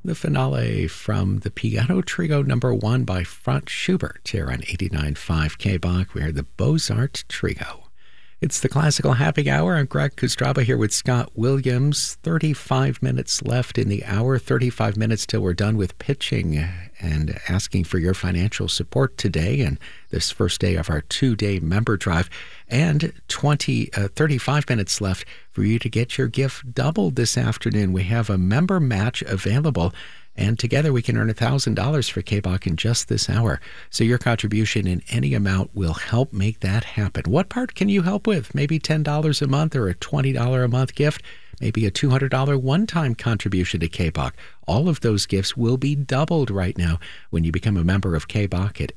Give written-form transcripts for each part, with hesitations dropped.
The finale from the Piano Trio #1 by Franz Schubert here on 89.5 KBOK. We heard the Beaux-Arts Trio. It's the Classical Happy Hour. I'm Greg Kostraba here with Scott Williams. 35 minutes left in the hour, 35 minutes till we're done with pitching and asking for your financial support today and this first day of our 2-day member drive. And 35 minutes left for you to get your gift doubled this afternoon. We have a member match available, and together we can earn $1,000 for KBOK in just this hour. So your contribution in any amount will help make that happen. What part can you help with? Maybe $10 a month or a $20 a month gift? Maybe a $200 one-time contribution to KBOK. All of those gifts will be doubled right now when you become a member of KBOK at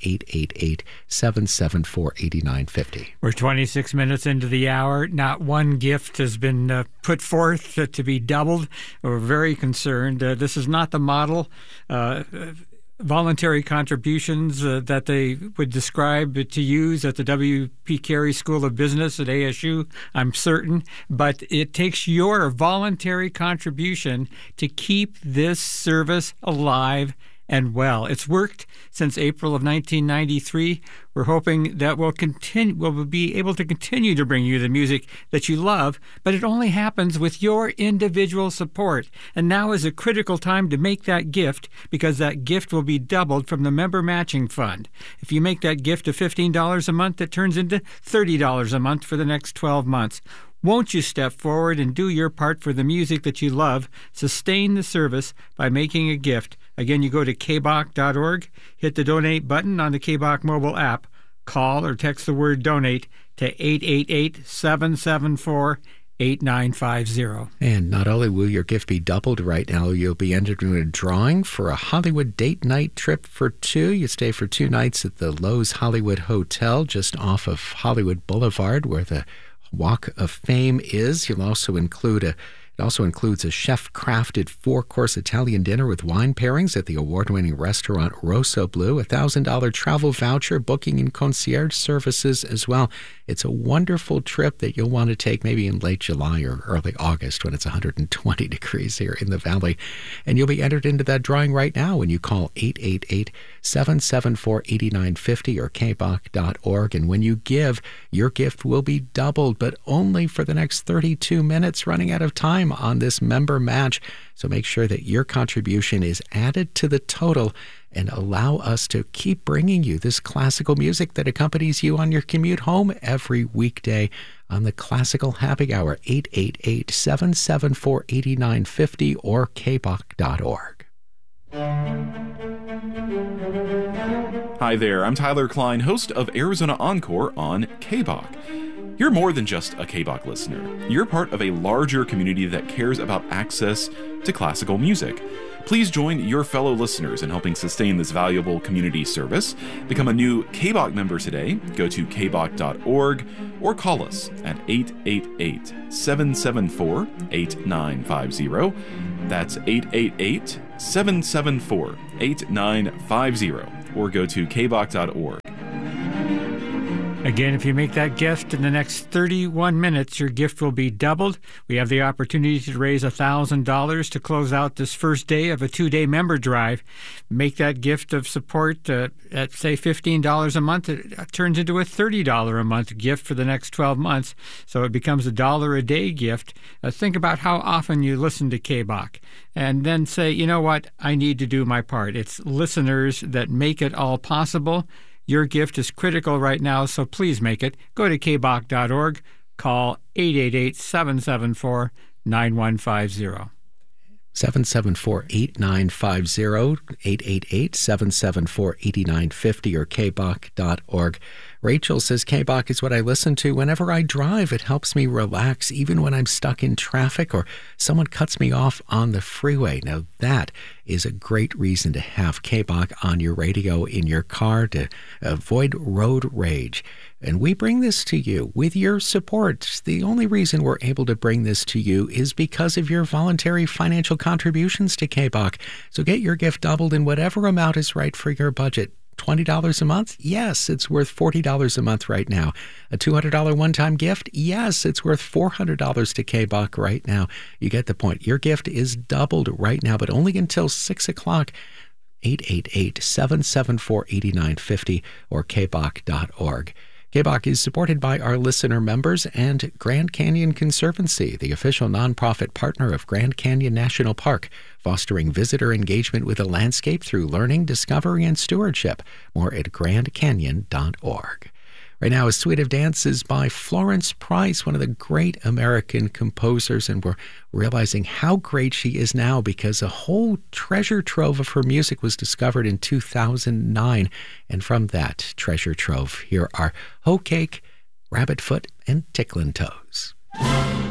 888-774-8950. We're 26 minutes into the hour. Not one gift has been put forth to be doubled. We're very concerned. This is not the model. Voluntary contributions that they would describe to use at the W.P. Carey School of Business at ASU, I'm certain. But it takes your voluntary contribution to keep this service alive and well. It's worked since April of 1993. We're hoping that we'll be able to continue to bring you the music that you love, but it only happens with your individual support. And now is a critical time to make that gift, because that gift will be doubled from the member matching fund. If you make that gift of $15 a month, it turns into $30 a month for the next 12 months. Won't you step forward and do your part for the music that you love? Sustain the service by making a gift. Again, you go to kbok.org, hit the donate button on the KBOK mobile app, call or text the word donate to 888-774-8950. And not only will your gift be doubled right now, you'll be entered in a drawing for a Hollywood date night trip for two. You stay for 2 nights at the Loews Hollywood Hotel just off of Hollywood Boulevard, where the Walk of Fame is. It also includes a chef-crafted 4-course Italian dinner with wine pairings at the award-winning restaurant Rosso Blu, a $1,000 travel voucher, booking and concierge services as well. It's a wonderful trip that you'll want to take maybe in late July or early August when it's 120 degrees here in the valley. And you'll be entered into that drawing right now when you call 888-774-8950 or kbok.org. And when you give, your gift will be doubled, but only for the next 32 minutes, running out of time on this member match. So make sure that your contribution is added to the total and allow us to keep bringing you this classical music that accompanies you on your commute home every weekday on the Classical Happy Hour. 888-774-8950 or kbok.org. Hi there, I'm Tyler Klein, host of Arizona Encore on KBOK. You're more than just a KBOK listener. You're part of a larger community that cares about access to classical music. Please join your fellow listeners in helping sustain this valuable community service. Become a new KBOK member today. Go to kbok.org or call us at 888-774-8950. That's 888-774-8950. Or go to kbok.org. Again, if you make that gift in the next 31 minutes, your gift will be doubled. We have the opportunity to raise $1,000 to close out this first day of a 2-day member drive. Make that gift of support at, say, $15 a month. It turns into a $30 a month gift for the next 12 months, so it becomes a $1 a day gift. Think about how often you listen to KBOK, and then say, you know what, I need to do my part. It's listeners that make it all possible. Your gift is critical right now, so please make it. Go to kbok.org, call 888-774-9150. 774-8950, 888-774-8950 or kbok.org. Rachel says, KBOK is what I listen to whenever I drive. It helps me relax, even when I'm stuck in traffic or someone cuts me off on the freeway. Now, that is a great reason to have KBOK on your radio in your car to avoid road rage. And we bring this to you with your support. The only reason we're able to bring this to you is because of your voluntary financial contributions to KBOK. So get your gift doubled in whatever amount is right for your budget. $20 a month? Yes, it's worth $40 a month right now. A $200 one-time gift? Yes, it's worth $400 to KBOK right now. You get the point. Your gift is doubled right now, but only until 6 o'clock. 888-774-8950 or kbok.org. KBOK is supported by our listener members and Grand Canyon Conservancy, the official nonprofit partner of Grand Canyon National Park, fostering visitor engagement with the landscape through learning, discovery, and stewardship. More at grandcanyon.org. Right now, A Suite of Dances by Florence Price, one of the great American composers, and we're realizing how great she is now because a whole treasure trove of her music was discovered in 2009. And from that treasure trove, here are Hoe Cake, Rabbit Foot, and Ticklin' Toes.